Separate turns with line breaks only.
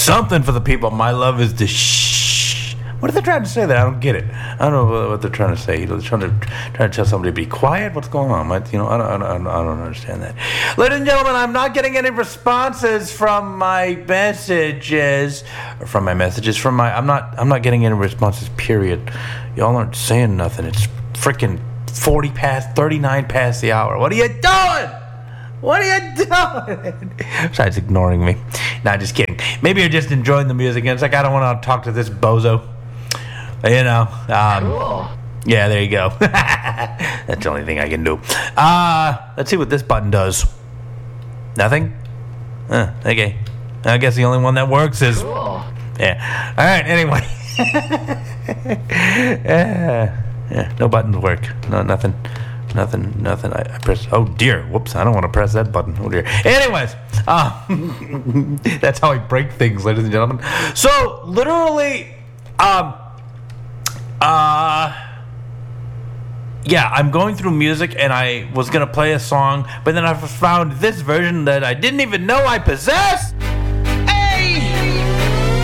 something for the people. My love is the shh. What are they trying to say there? I don't get it. I don't know what they're trying to say. They're trying to tell somebody to be quiet. What's going on? I don't understand that. Ladies and gentlemen, I'm not getting any responses from my messages. I'm not getting any responses. Period. Y'all aren't saying nothing. It's freaking 39 past the hour. What are you doing? What are you doing? Besides ignoring me. Nah, just kidding. Maybe you're just enjoying the music, and it's like, I don't want to talk to this bozo.
Cool.
Yeah, there you go. That's the only thing I can do. Let's see what this button does. Nothing? Okay. I guess the only one that works is...
Cool.
Yeah. All right, anyway. Yeah, no buttons work. No, nothing. I press. Oh dear! Whoops! I don't want to press that button. Oh dear. Anyways, that's how I break things, ladies and gentlemen. So literally, yeah, I'm going through music, and I was gonna play a song, but then I found this version that I didn't even know I possessed.